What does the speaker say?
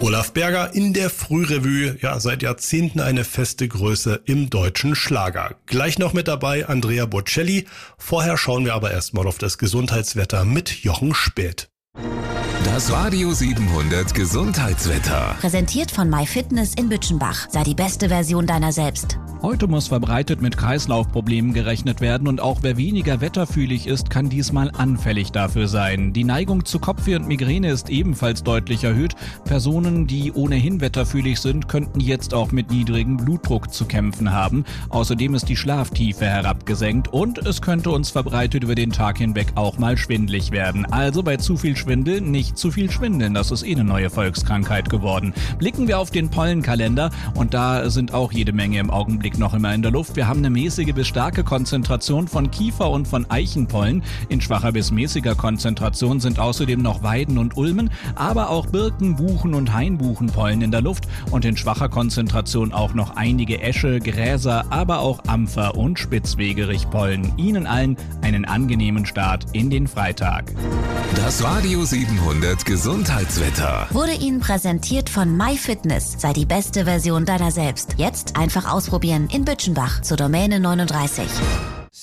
Olaf Berger in der Frührevue, ja seit Jahrzehnten eine feste Größe im deutschen Schlager. Gleich noch mit dabei Andrea Bocelli. Vorher schauen wir aber erstmal auf das Gesundheitswetter mit Jochen Späth. Das Radio 700 Gesundheitswetter. Präsentiert von MyFitness in Bütchenbach. Sei die beste Version deiner selbst. Heute muss verbreitet mit Kreislaufproblemen gerechnet werden und auch wer weniger wetterfühlig ist, kann diesmal anfällig dafür sein. Die Neigung zu Kopfweh und Migräne ist ebenfalls deutlich erhöht. Personen, die ohnehin wetterfühlig sind, könnten jetzt auch mit niedrigem Blutdruck zu kämpfen haben. Außerdem ist die Schlaftiefe herabgesenkt und es könnte uns verbreitet über den Tag hinweg auch mal schwindelig werden. Also bei zu viel Schwindel nicht zu viel schwindeln, das ist eine neue Volkskrankheit geworden. Blicken wir auf den Pollenkalender und da sind auch jede Menge im Augenblick noch immer in der Luft. Wir haben eine mäßige bis starke Konzentration von Kiefer- und von Eichenpollen. In schwacher bis mäßiger Konzentration sind außerdem noch Weiden und Ulmen, aber auch Birken, Buchen und Hainbuchenpollen in der Luft und in schwacher Konzentration auch noch einige Esche, Gräser, aber auch Ampfer und Spitzwegerichpollen. Ihnen allen einen angenehmen Start in den Freitag. Das Radio 700 Gesundheitswetter Wurde Ihnen präsentiert von MyFitness. Sei die beste Version deiner selbst. Jetzt einfach ausprobieren in Bütchenbach zur Domäne 39.